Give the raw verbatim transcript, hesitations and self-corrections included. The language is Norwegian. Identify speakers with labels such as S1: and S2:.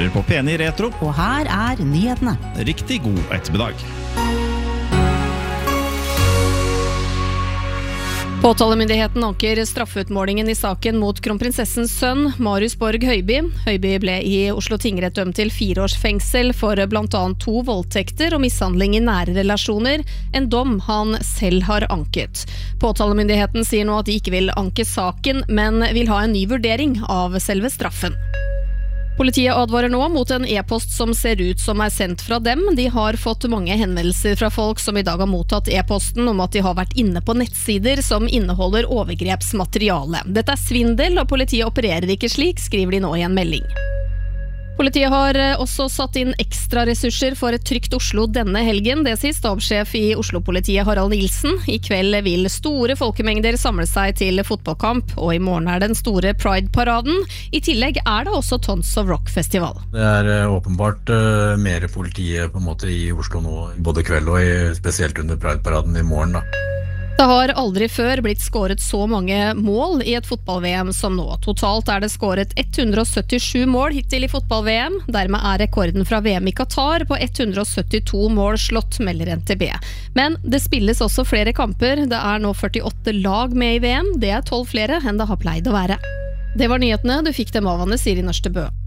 S1: hører på P ni Retro.
S2: Og her er nyhetene.
S1: Riktig god ettermiddag.
S3: Påtalemyndigheten anker straffeutmålingen i saken mot kronprinsessens sønn, Marius Borg Høiby. Høiby ble i Oslo tingrett dømt til fire års fengsel for blant annet to voldtekter og mishandling i nære relasjoner, en dom han selv har anket. Påtalemyndigheten sier nå at de ikke vil anke saken, men vil ha en ny vurdering av selve straffen. Politiet advarer nå mot en e-post som ser ut som er sendt fra dem. De har fått mange henvendelser fra folk som i dag har mottatt e-posten om at de har vært inne på nettsider som inneholder overgrepsmateriale. Dette er svindel, og politiet opererer ikke slik, skriver de nå i en melding. Politiet har også satt inn ekstra ressurser for et trygt Oslo denne helgen. Det sier stabssjef i Oslo-politiet Harald Nilsen. I kveld vil store folkemengder samle seg til fotballkamp, og i morgen er den store Pride-paraden. I tillegg er det også Tons of Rock-festival.
S4: Det er åpenbart uh, mer politiet på en måte i Oslo nå, både kveld og i, spesielt under Pride-paraden i morgen da.
S3: Det har aldri før blitt skåret så mange mål i et fotball-V M som nå. Totalt er det skåret ett hundre syttisju mål hittil i fotball-V M. Dermed er rekorden fra V M i Qatar på ett hundre syttito mål slått, melder N T B. Men det spilles også flere kamper. Det er nå førtiåtte lag med i V M. Det er tolv flere enn det har pleid å være. Det var nyhetene. Du fikk dem av Anne Siri Nørstebø.